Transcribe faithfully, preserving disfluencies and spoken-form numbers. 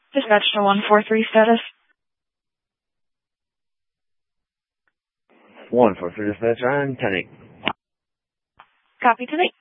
Dispatch to one four three status. one four three dispatch on ten eight. Copy today.